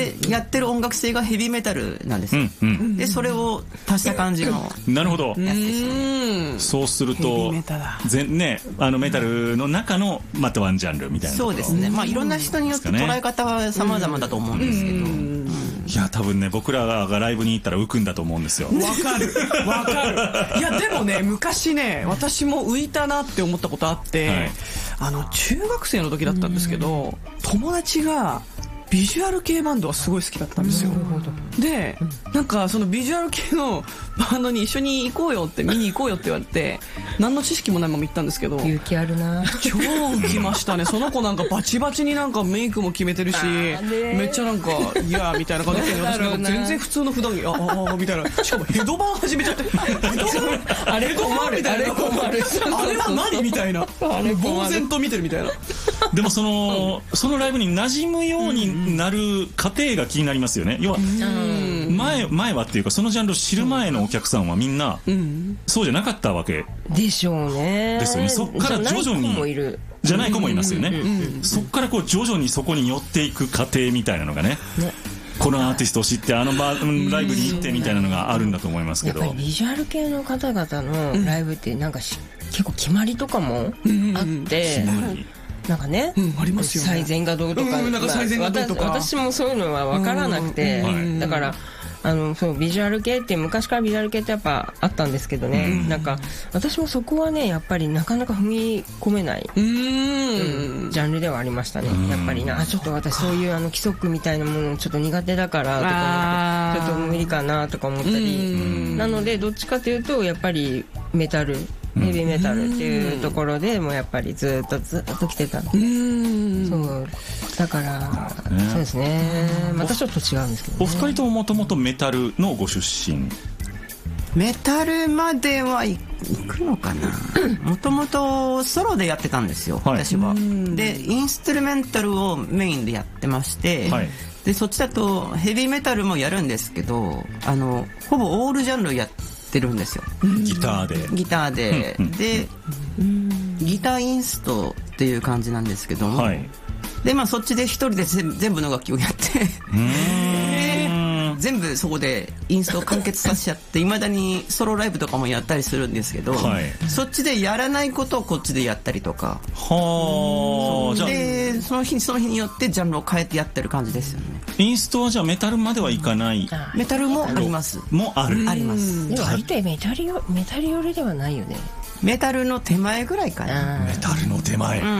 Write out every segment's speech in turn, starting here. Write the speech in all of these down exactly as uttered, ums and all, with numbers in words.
でやってる音楽性がヘビーメタルなんですよ、うんうん、でそれを足した感じのなるほどやつですね。 そうすると全、ね、あのメタルの中のまたワンジャンルみたいなところ。 そうですね、まあ、いろんな人によって捉え方は様々だと思うんですけど、 いや多分ね僕らがライブに行ったら浮くんだと思うんですよ。 わかるわかる。いやでもね昔ね私も浮いたなって思ったことあって、はい、あの中学生の時だったんですけど、友達がビジュアル系バンドはすごい好きだったんですよ。でなんかそのビジュアル系のバンドに一緒に行こうよって見に行こうよって言われて何の知識もないまま行ったんですけど勇気あるな。 超浮きましたね。その子なんかバチバチになんかメイクも決めてるしめっちゃなんかいやーみたいな感じで私なんか全然普通の普段着ああみたいなしかもヘドバン始めちゃってヘドバンあれ困るあれ困るあれは何みたいな呆然と見てるみたいな。 でもそのそのライブに馴染むようになる過程が気になりますよね。要は前前はっていうかそのジャンルを知る前のお客さんはみんなそうじゃなかったわけでしょうね。 ですよね。そっから徐々にじゃない子もいますよね。そっからこう徐々にそこに寄っていく過程みたいなのがねこのアーティストを知ってあのバーライブに行ってみたいなのがあるんだと思いますけど、 やっぱりビジュアル系の方々のライブってなんかし結構決まりとかもあってなんかね、うん、ありますよね。最善がどうとか、うん、なんか最善がどうとか、まあ、私, 私もそういうのは分からなくて、うん、だからあのそうビジュアル系って昔からビジュアル系ってやっぱあったんですけどね、うん、なんか私もそこはねやっぱりなかなか踏み込めない、うんうん、ジャンルではありましたね。やっぱりなあちょっと私そういうあの規則みたいなものちょっと苦手だからとかちょっと無理かなとか思ったり、なのでどっちかというとやっぱりメタルヘビーメタルっていうところでもうやっぱりずっとずっと来てた。うんそうだから、ね、そうですね。またちょっと違うんですけど、ね、 お二人とももともとメタルのご出身。 メタルまではいくのかな。もともとソロでやってたんですよ、はい、私は。でインストゥルメンタルをメインでやってまして、はい、でそっちだとヘビーメタルもやるんですけどあのほぼオールジャンルやっててるんですよ。 ギターでギターで、うん、で、うん、ギターインストっていう感じなんですけども、はい、でまあそっちで一人で全部の楽器をやってで全部そこでインストを完結させちゃっていまだにソロライブとかもやったりするんですけど、はい、そっちでやらないことをこっちでやったりとかはあでその日その日によってジャンルを変えてやってる感じですよね。 インストはじゃあメタルまではいかない。 メタルもありますもあるあります。 でも割とメタルよメタル寄りではないよね。 メタルの手前ぐらいかな。 メタルの手前、うん、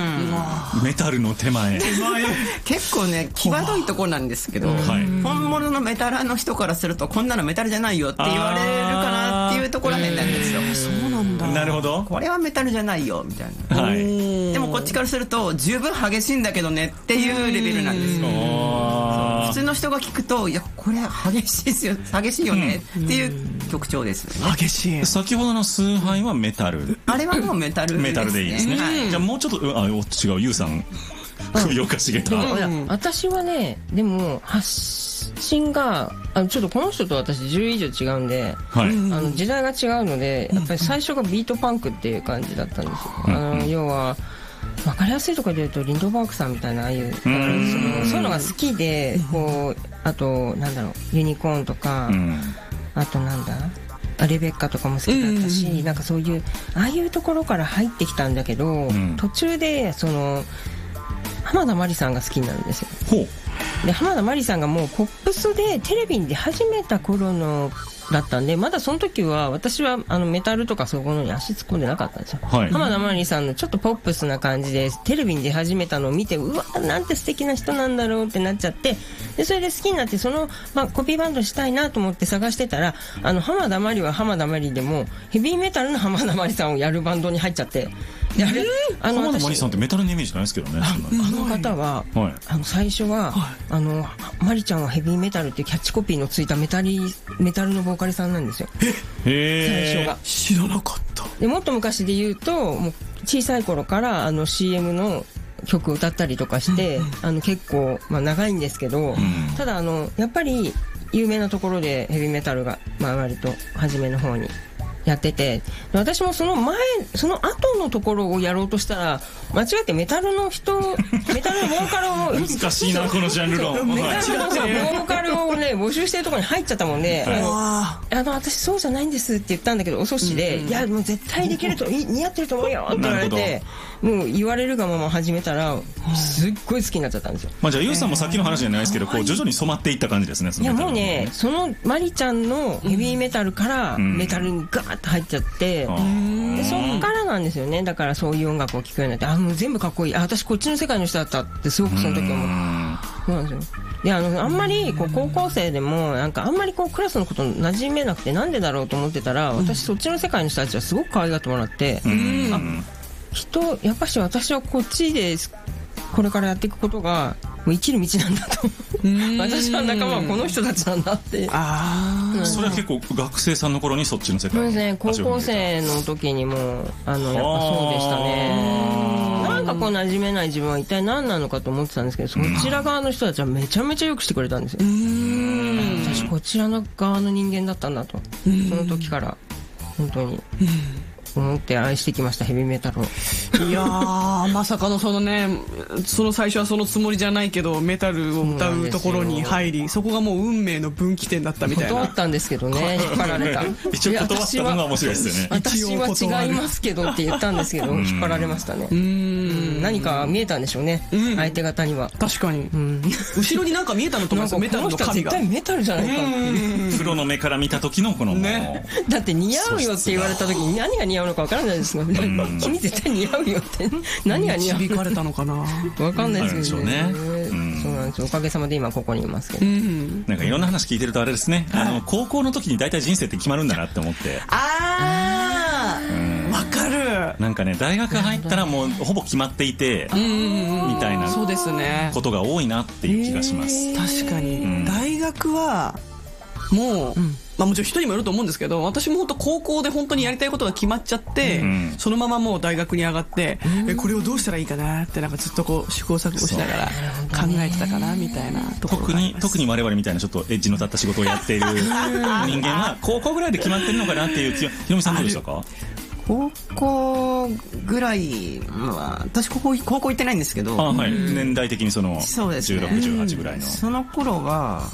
メタルの手前結構ね際どいところなんですけど、はい、本物のメタラーの人からするとこんなのメタルじゃないよって言われるかなっていうところらへんなんですよ。 そうなんだ。 なるほど。 これはメタルじゃないよみたいな、はい、でもこっちからすると十分激しいんだけどねっていうレベルなんですよ。普通の人が聞くといやこれ激しいですよ激しいよねっていう曲調ですよね。 激しい。 先ほどの崇拝はメタルあれはもうメタルですね。 メタルでいいですね、はい、じゃあもうちょっとあ違うユウさん首をかしげた、 うん、私はねでも発信があのちょっとこの人と私じゅう以上違うんで、はい、あの時代が違うのでやっぱり最初がビートパンクっていう感じだったんですよ、うん、あの要は分かりやすいところで言うとリンドバーグさんみたいなああいうだからそのそういうのが好きでこうあとなんだろうユニコーンとか、うん、あとなんだレベッカとかも好きだったし、うんうん、なんかそういうああいうところから入ってきたんだけど、うん、途中でその浜田真里さんが好きになるんですよ。ほうで浜田真里さんがもうポップスでテレビに出始めた頃のだったんでまだその時は私はあのメタルとかそういうものに足突っ込んでなかったんですよ、はい、浜田真里さんのちょっとポップスな感じでテレビに出始めたのを見てうわなんて素敵な人なんだろうってなっちゃってでそれで好きになってその、まあ、コピーバンドしたいなと思って探してたらあの浜田真里は浜田真里でもヘビーメタルの浜田真里さんをやるバンドに入っちゃってであれあの浜田真里さんってメタルのイメージないですけどね。 あ, あの方は、はい、あの最初は、はい、あの真里ちゃんはヘビーメタルっていうキャッチコピーのついたメタリメタルのボーカルさんなんですよ。 へ最初が知らなかった。 でもっと昔で言うともう小さい頃からあの シーエム の曲を歌ったりとかして、うんうん、あの結構、まあ、長いんですけど、うん、ただあのやっぱり有名なところでヘビーメタルが、まあ、割と初めの方にやってて、私もその前その後のところをやろうとしたら間違ってメタルの人メタルのボーカルを難しいなこのジャンル論。 メタルのボーカルをね募集してるところに入っちゃったもんで、はい、あの私そうじゃないんですって言ったんだけど遅しで、うんうん、いやもう絶対できると似合ってると思うよって言われて、もう言われるがまま始めたらすっごい好きになっちゃったんですよ。 まあじゃあゆうさんもさっきの話じゃないですけど、こう徐々に染まっていった感じですね。 いやもうね、そのマリちゃんのヘビーメタルからメタルにガーッと入っちゃって、うん、でそっからなんですよね。だからそういう音楽を聴くようになって、あもう全部かっこいい、あ私こっちの世界の人だったってすごくその時思って、そうなんですよ。であのあんまりこう高校生でもなんかあんまりこうクラスのこと馴染めなくてなんでだろうと思ってたら、私そっちの世界の人たちはすごく可愛がってもらって、うん、あ人やっぱし私はこっちでこれからやっていくことがもう生きる道なんだと私は仲間はこの人たちなんだって。 ああ、それは結構学生さんの頃にそっちの世界に、 そうですね、高校生の時にもあのやっぱそうでしたね。なんかこう馴染めない自分は一体何なのかと思ってたんですけど、そちら側の人たちはめちゃめちゃよくしてくれたんですよ。うーん、私こちらの側の人間だったんだと、その時から本当に思って愛してきました、ヘビーメタルを。 いやーまさかのそのね、その最初はそのつもりじゃないけどメタルを歌うところに入り、そこがもう運命の分岐点だったみたいな。 断ったんですけどね、引っ張られた。 一応断ったのが面白いですよね。 私は違いますけどって言ったんですけど引っ張られましたね。うーん、何か見えたんでしょうね、うん、相手方には。 確かに、うん、後ろになんか見えたのと思います。メタルの神がこの人は絶対メタルじゃないかって。 プロの目から見た時のこの、ね、 だって似合うよって言われた時に何が似合うのか分からないですもんね。君絶対似合うよって何が似合う響かれたのかな分かんないですけどね。そうなんですよ、おかげさまで今ここにいますけど、うん、 なんかいろんな話聞いてるとあれですね、あの高校の時に大体人生って決まるんだなって思って。 ああわかる。 なんかね、大学入ったらもうほぼ決まっていてみたいなことが多いなっていう気がします。 確かに、うん、大学はもう、うんまあ、もちろん人にもよると思うんですけど、私も本当高校で本当にやりたいことが決まっちゃって、うん、そのままもう大学に上がって、うん、えこれをどうしたらいいかなってなんかずっとこう試行錯誤しながら考えてたかなみたいなところがあります。 特に特に我々みたいなちょっとエッジの立った仕事をやっている人間は高校ぐらいで決まってるのかなっていう気は。ひろみさんどうでしたか？ 高校ぐらい、まあ、私高校、高校行ってないんですけど、 あ、はい、年代的にそのそうですね、 じゅうろく、じゅうはちぐらいの、 その頃は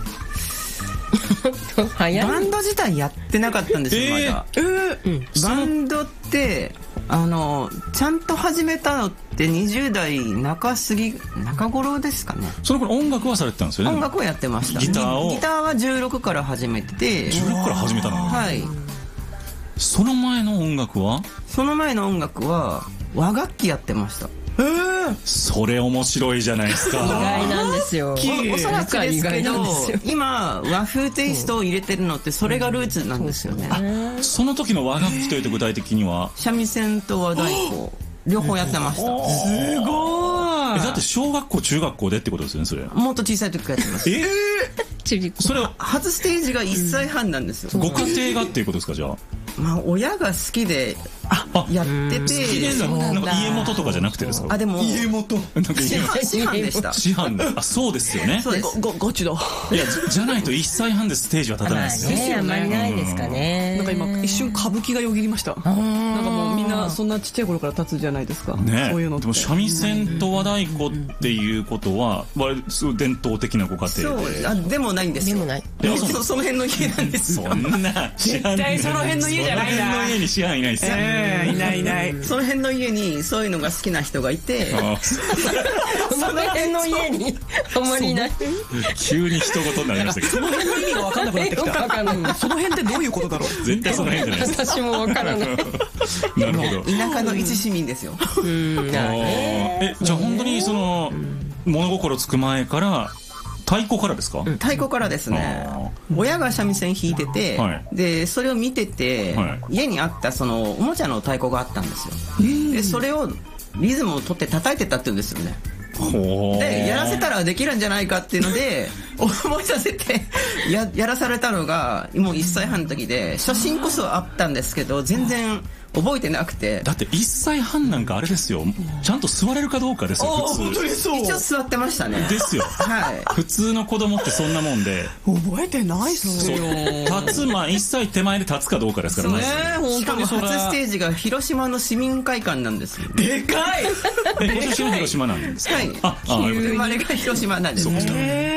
バンド自体やってなかったんですよ、まだ。えー、バンドってあのちゃんと始めたのってにじゅう代中過ぎ中頃ですかね。 その頃音楽はされてたんですよね。 音楽をやってました。 ギターをギターはじゅうろくから始めてて。 じゅうろくから始めたの？ はい。 その前の音楽は？ その前の音楽は和楽器やってました。 えー、それ面白いじゃないですか。 意外なんですよ。 お, おそらくですけど今和風テイストを入れてるのってそれがルーツなんですよね。 あ、その時の和楽器というと具体的には三味線と和太鼓両方やってました。 すごい。 だって小学校中学校でってことですよね。それもっと小さい時からやってます。 えー、それは初ステージがいっさいはんなんですよ。 ご家庭がっていうことですか？じゃあまあ親が好きでやってて、好きでなんか家元とかじゃなくてですか？ あ、でも家元なんか師範でした。 師範で、あ、そうですよね。 そうです。 ごごちど。 いや、じゃないといっさいはんでステージは立たないですよ。 ね、あんまりないですかね。 なんか今一瞬歌舞伎がよぎりました。なんかもうみんなそんなちっちゃい頃から立つじゃないですか。 ね、 そういうのって。 でも三味線と和太鼓っていうことは割とすごい伝統的なご家庭で。 そう、あ、でもないんですよ。 でもない。 そ, その辺の家なんですよ。 そんな絶対その辺の家じゃないな。 その辺の家に師範いないですよ。 えー、いないいない。 その辺の家にそういうのが好きな人がいて、 その辺の家にあんまりいない。 急に人事になりましたけど、 その辺の意味が分かんなくなってきた。その辺ってどういうことだろう。 絶対その辺じゃないです。 私も分からない。なるほど。 田舎の一市民ですよ。 え、じゃあ本当にその物心つく前から太鼓からですか？ 太鼓からですね。親が三味線弾いてて、はい、でそれを見てて、はい、家にあったそのおもちゃの太鼓があったんですよ。でそれをリズムを取って叩いてたって言うんですよね。でやらせたらできるんじゃないかっていうので思いさせて や, やらされたのがもういっさいはんの時で、初心こそあったんですけど全然覚えてなくて。 だっていっさいはんなんかあれですよ、ちゃんと座れるかどうかですよ、普通。 本当にそう。 一応座ってましたね。 ですよ。 はい。 普通の子供ってそんなもんで。 覚えてないっすよ。 立つ、まあいっさい手前で立つかどうかですからね。 しかも初ステージが広島の市民会館なんですよ。 でかい。 え、ご出身は広島なんですか？ はい。 あ、あ、 生まれが広島なんです。 そうか。